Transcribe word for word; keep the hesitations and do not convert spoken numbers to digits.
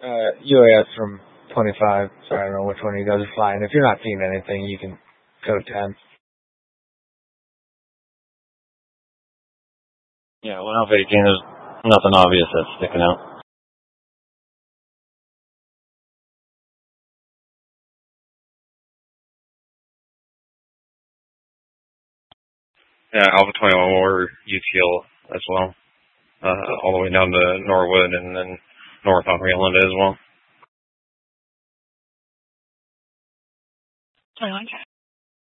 Uh, U A S from twenty-five. Sorry, I don't know which one you guys are flying. If you're not seeing anything, you can go ten. Yeah, one Alpha eighteen, there's nothing obvious that's sticking out. Yeah, Alpha twenty-one more U T L as well. Uh, all the way down to Norwood and then north on Rio Linda as well.